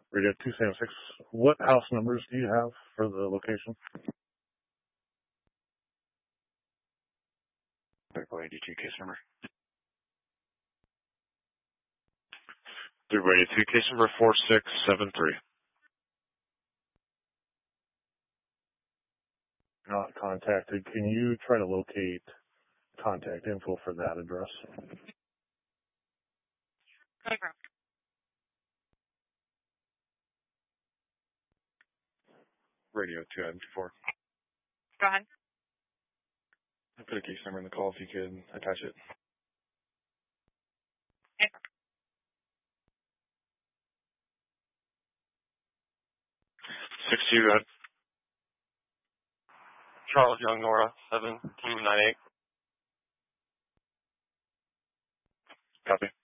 Radio 276. What house numbers do you have for the location? 382 case number. 382 case number 4673. Not contacted. Can you try to locate contact info for that address? Radio 294. Go ahead. I put a case number in the call if you could attach it. Okay. 62, go ahead. Charles Young, Nora, 7298. Copy.